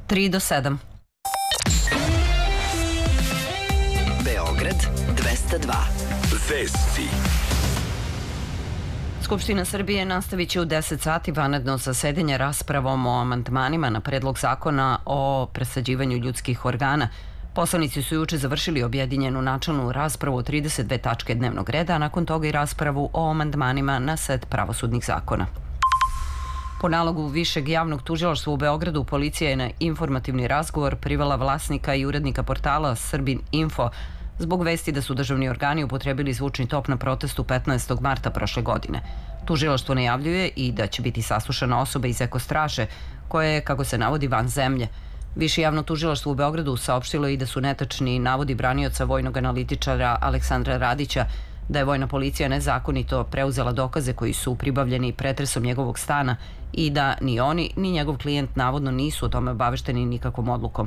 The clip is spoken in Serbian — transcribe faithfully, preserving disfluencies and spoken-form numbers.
tri do sedam. Beograd dvesta dva. Vesti. Skupština Srbije nastavit će u deset sati vanredno zasedanje raspravom o amandmanima na predlog zakona o presađivanju ljudskih organa. Poslanici su juče završili objedinjenu načelnu raspravu o trideset dve tačke dnevnog reda, a nakon toga i raspravu o amandmanima na set pravosudnih zakona. Po nalogu Višeg javnog tužilaštva u Beogradu, policija je na informativni razgovor privela vlasnika i urednika portala Srbin Info zbog vesti da su državni organi upotrebili zvučni top na protestu petnaestog marta prošle godine. Tužilaštvo najavljuje i da će biti saslušana osoba iz Eko straže, koja je, kako se navodi, van zemlje. Više javno tužilaštvo u Beogradu saopštilo i da su netačni navodi branioca vojnog analitičara Aleksandra Radića da je vojna policija nezakonito preuzela dokaze koji su pribavljeni pretresom njegovog stana i da ni oni ni njegov klijent navodno nisu o tome obavešteni nikakvom odlukom.